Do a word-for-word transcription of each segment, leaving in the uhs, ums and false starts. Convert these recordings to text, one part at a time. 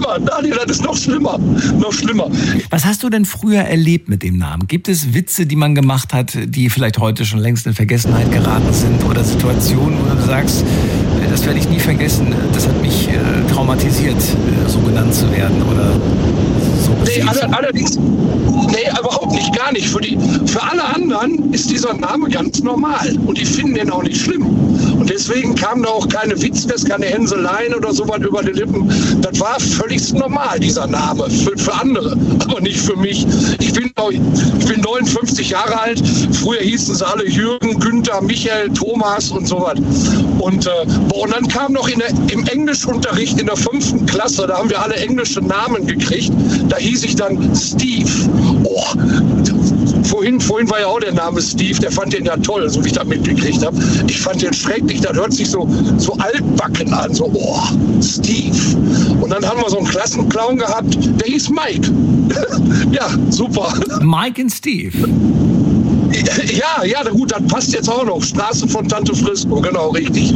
schlimmer. Daniel, das ist noch schlimmer. Noch schlimmer. Was hast du denn früher erlebt mit dem Namen? Gibt es Witze, die man gemacht hat, die vielleicht heute schon längst in Vergessenheit geraten sind? Oder Situationen, wo du sagst, das werde ich nie vergessen, das hat mich äh, traumatisiert, äh, so genannt zu werden? Oder so nee, all, allerdings, nee, überhaupt nicht, gar nicht. Für, die, für alle anderen ist dieser Name ganz normal. Und die finden den auch nicht schlimm. Und deswegen kamen da auch keine Witze, keine Hänseleien oder sowas über die Lippen. Das war völlig normal, dieser Name, für, für andere, aber nicht für mich. Ich bin, ich bin neunundfünfzig Jahre alt. Früher hießen sie alle Jürgen, Günther, Michael, Thomas und sowas. Und, äh, und dann kam noch in der, im Englischunterricht in der fünften Klasse, da haben wir alle englische Namen gekriegt. Da hieß ich dann Steve. Oh, vorhin, vorhin war ja auch der Name Steve, der fand den ja toll, so wie ich das mitgekriegt habe. Ich fand den schrecklich, das hört sich so, so altbacken an, so, oh, Steve. Und dann haben wir so einen Klassenclown gehabt, der hieß Mike. Ja, super. Mike und Steve. Ja, ja, gut, das passt jetzt auch noch. Straße von Tante Frisco, genau, richtig.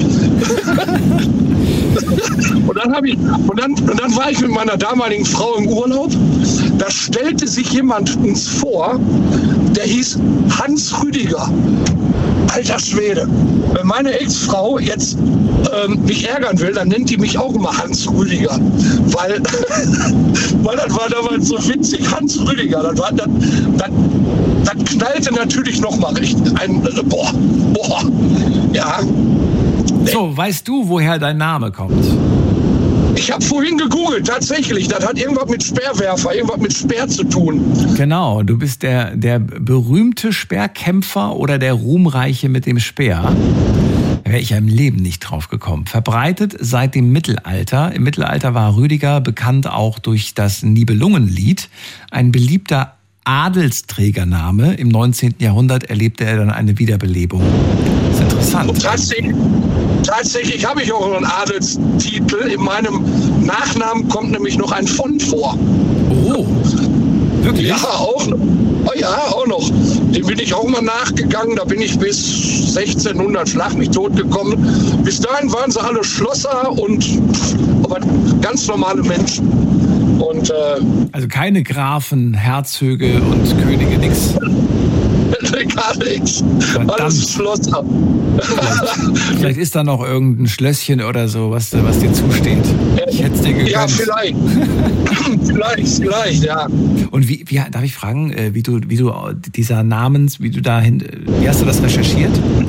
Und dann, hab ich, und, dann, und dann war ich mit meiner damaligen Frau im Urlaub. Da stellte sich jemand uns vor, der hieß Hans Rüdiger. Alter Schwede. Wenn meine Ex-Frau jetzt ähm, mich ärgern will, dann nennt die mich auch immer Hans Rüdiger. Weil, weil das war damals so witzig, Hans Rüdiger. Das, war, das, das, das knallte natürlich nochmal richtig. Ein, äh, boah, boah, ja. So, weißt du, woher dein Name kommt? Ich habe vorhin gegoogelt, tatsächlich. Das hat irgendwas mit Speerwerfer, irgendwas mit Speer zu tun. Genau, du bist der, der berühmte Speerkämpfer oder der Ruhmreiche mit dem Speer. Da wäre ich ja im Leben nicht drauf gekommen. Verbreitet seit dem Mittelalter. Im Mittelalter war Rüdiger bekannt auch durch das Nibelungenlied. Ein beliebter Adelsträgername. Im neunzehnten Jahrhundert erlebte er dann eine Wiederbelebung. Das ist interessant. Und tatsächlich, tatsächlich habe ich auch einen Adelstitel. In meinem Nachnamen kommt nämlich noch ein von vor. Oh, wirklich? Ja, auch noch. Oh ja, auch noch. Dem bin ich auch mal nachgegangen. Da bin ich bis sechzehnhundert schlag mich tot gekommen. Bis dahin waren sie alle Schlosser und aber ganz normale Menschen. Und, äh, also keine Grafen, Herzöge und Könige, nix. Gar nichts. Alles Schlosser. Vielleicht, vielleicht ist da noch irgendein Schlösschen oder so, was, was dir zusteht. Ich hätte es dir gegönnt. Ja, vielleicht. vielleicht, vielleicht, ja. Und wie, wie, darf ich fragen, wie du, wie du dieser Namens, wie du dahin, wie hast du das recherchiert?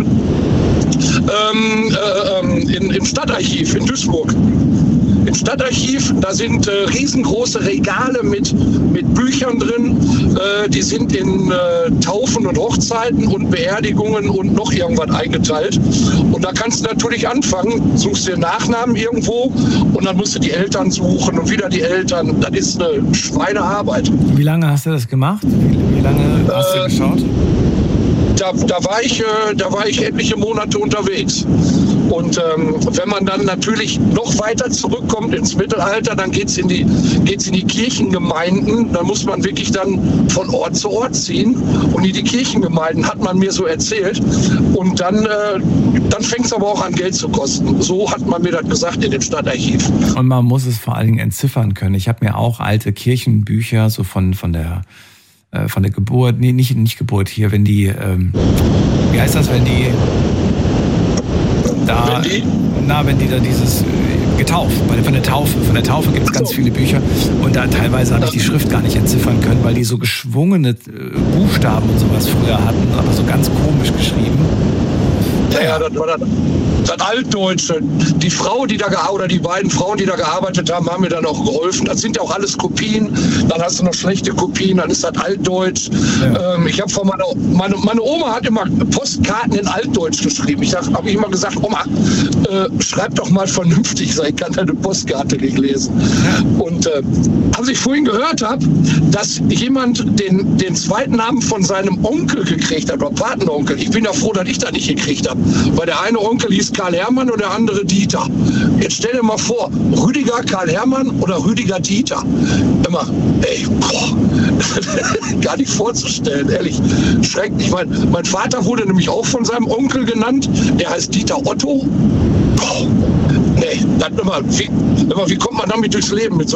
Ähm, äh, in, im Stadtarchiv in Duisburg. Im Stadtarchiv, da sind äh, riesengroße Regale mit, mit Büchern drin. Äh, die sind in äh, Taufen und Hochzeiten und Beerdigungen und noch irgendwas eingeteilt. Und da kannst du natürlich anfangen, suchst dir Nachnamen irgendwo und dann musst du die Eltern suchen und wieder die Eltern. Das ist eine Schweinearbeit. Wie lange hast du das gemacht? Wie, wie lange hast äh, du geschaut? Da, da, war ich, äh, da war ich etliche Monate unterwegs. Und ähm, wenn man dann natürlich noch weiter zurückkommt ins Mittelalter, dann geht's in die, geht's in die Kirchengemeinden. Da muss man wirklich dann von Ort zu Ort ziehen. Und in die Kirchengemeinden hat man mir so erzählt. Und dann, äh, dann fängt es aber auch an, Geld zu kosten. So hat man mir das gesagt in dem Stadtarchiv. Und man muss es vor allen Dingen entziffern können. Ich habe mir auch alte Kirchenbücher so von, von der... von der Geburt, nee, nicht, nicht Geburt hier, wenn die, ähm, wie heißt das, wenn die da, wenn die? na, wenn die da dieses, äh, getauft, von der Taufe, von der Taufe gibt es ganz viele Bücher und da teilweise habe ich die Schrift gar nicht entziffern können, weil die so geschwungene äh, Buchstaben und sowas früher hatten, aber so ganz komisch geschrieben. Ja, ja, das war das, das Altdeutsche. Die Frau, die da gearbeitet, oder die beiden Frauen, die da gearbeitet haben, haben mir dann auch geholfen. Das sind ja auch alles Kopien. Dann hast du noch schlechte Kopien, dann ist das Altdeutsch. Ja. Ähm, ich habe von meiner, meine, meine Oma hat immer Postkarten in Altdeutsch geschrieben. Ich habe immer gesagt, Oma, äh, schreib doch mal vernünftig, ich kann deine Postkarte nicht lesen. Ja. Und äh, als ich vorhin gehört habe, dass jemand den, den zweiten Namen von seinem Onkel gekriegt hat, oder Patenonkel, ich bin ja froh, dass ich das nicht gekriegt habe. Weil der eine Onkel hieß Karl Hermann und der andere Dieter. Jetzt stell dir mal vor, Rüdiger Karl Hermann oder Rüdiger Dieter. Immer, ey, boah, gar nicht vorzustellen, ehrlich, schrecklich. Mein, mein Vater wurde nämlich auch von seinem Onkel genannt, der heißt Dieter Otto. Boah, nee, das immer, wie, immer, wie kommt man damit durchs Leben mit so